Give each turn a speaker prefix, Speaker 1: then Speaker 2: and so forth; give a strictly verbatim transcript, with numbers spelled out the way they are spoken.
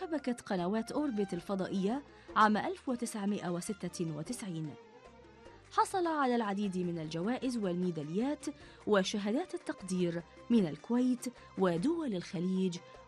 Speaker 1: شبكة قنوات أوربت الفضائية عام ألف وتسعمائة وستة وتسعين. حصل على العديد من الجوائز والميداليات وشهادات التقدير من الكويت ودول الخليج